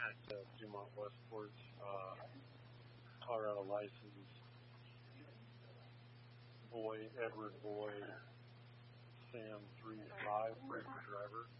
Dumont Westport, Colorado license, Boyd, Edward Boyd, Sam 35, driver.